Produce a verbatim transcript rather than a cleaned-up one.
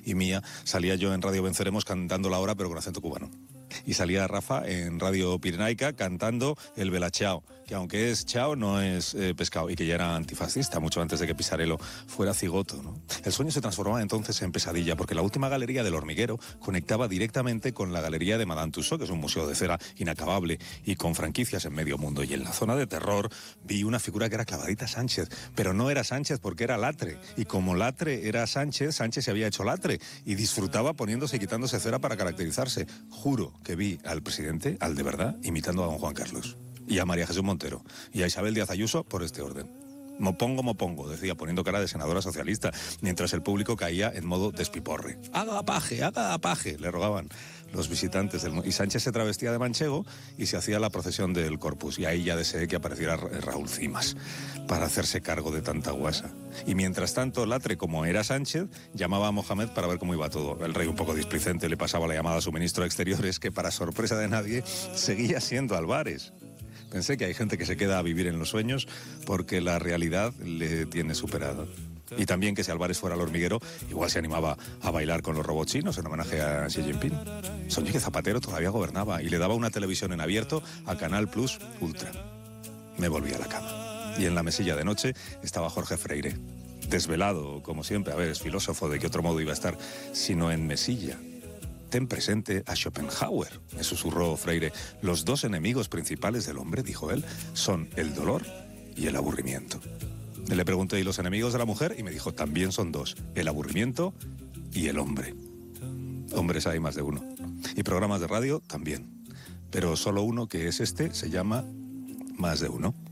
y mía, salía yo en Radio Venceremos cantando La Hora, pero con acento cubano. Y salía Rafa en Radio Pirenaica cantando El Bella Ciao, que aunque es chao, no es eh, pescado, y que ya era antifascista, mucho antes de que Pisarello fuera cigoto, ¿no? El sueño se transformaba entonces en pesadilla, porque la última galería del Hormiguero conectaba directamente con la galería de Madame Tussauds, que es un museo de cera inacabable y con franquicias en medio mundo. Y en la zona de terror vi una figura que era Clavadita Sánchez, pero no era Sánchez porque era Latre, y como Latre era Sánchez, Sánchez se había hecho Latre, y disfrutaba poniéndose y quitándose cera para caracterizarse. Juro que vi al presidente, al de verdad, imitando a don Juan Carlos, y a María Jesús Montero, y a Isabel Díaz Ayuso por este orden. Mopongo, mopongo, decía, poniendo cara de senadora socialista, mientras el público caía en modo despiporre. Haga paje, haga paje, le rogaban los visitantes. Del... Y Sánchez se travestía de manchego y se hacía la procesión del Corpus, y ahí ya deseé que apareciera Raúl Cimas para hacerse cargo de tanta guasa. Y mientras tanto, Latre, como era Sánchez, llamaba a Mohamed para ver cómo iba todo. El rey, un poco displicente, le pasaba la llamada a su ministro de Exteriores, que para sorpresa de nadie seguía siendo Álvarez. Pensé que hay gente que se queda a vivir en los sueños porque la realidad le tiene superada. Y también que si Álvarez fuera al Hormiguero, igual se animaba a bailar con los robots chinos en homenaje a Xi Jinping. Soñé que Zapatero todavía gobernaba y le daba una televisión en abierto a Canal Plus Ultra. Me volví a la cama. Y en la mesilla de noche estaba Jorge Freire, desvelado, como siempre. A ver, es filósofo, ¿de qué otro modo iba a estar sino en mesilla? Ten presente a Schopenhauer, me susurró Freire. Los dos enemigos principales del hombre, dijo él, son el dolor y el aburrimiento. Le pregunté, ¿y los enemigos de la mujer? Y me dijo, también son dos, el aburrimiento y el hombre. Hombres hay más de uno. Y programas de radio también. Pero solo uno, que es este, se llama Más de Uno.